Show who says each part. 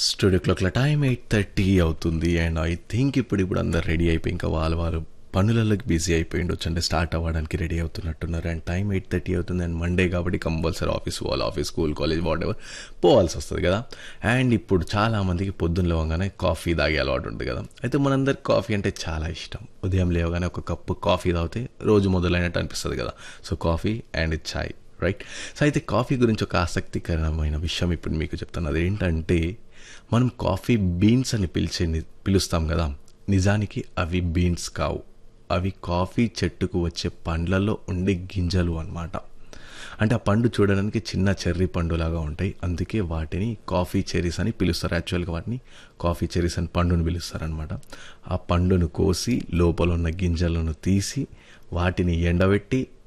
Speaker 1: Studio క్లాక్ల time 8:30 అవుతుంది and I think ఇప్పుడు అందరు రెడీ అయిపోయి ఇంకా వాళ్ళు పనులలోకి బిజీ అయిపోయిండొచ్చు అంటే స్టార్ట్ అవ్వడానికి రెడీ అవుతున్నట్టున్నారు అండ్ టైం 8:30 అవుతుంది అండ్ మండే కాబట్టి కంపల్సరీ ఆఫీస్ పోవాలి, office school college what ever పోవాల్సి వస్తుంది కదా. అండ్ ఇప్పుడు చాలామందికి పొద్దున్న లేవగానే కాఫీ తాగే అలవాటు ఉంటుంది కదా. అయితే మనందరికి కాఫీ అంటే చాలా ఇష్టం. ఉదయం లేవగానే ఒక కప్పు కాఫీ తాగితే రోజు మొదలైనట్టు అనిపిస్తుంది కదా. So coffee and chai right. So అయితే కాఫీ గురించి ఒక ఆసక్తికరమైన విషయం ఇప్పుడు మీకు చెప్తాను. అదేంటంటే మనం కాఫీ బీన్స్ అని పిలుస్తాం కదా, నిజానికి అవి బీన్స్ కావు, అవి కాఫీ చెట్టుకు వచ్చే పండ్లలో ఉండే గింజలు అన్నమాట. అంటే ఆ పండు చూడడానికి చిన్న చెర్రీ పండులాగా ఉంటాయి, అందుకే వాటిని కాఫీ చెరీస్ అని పిలుస్తారు. యాక్చువల్గా వాటిని కాఫీ చెరీస్ అని పండును పిలుస్తారు అనమాట. ఆ పండును కోసి లోపల ఉన్న గింజలను తీసి వాటిని ఎండబెట్టి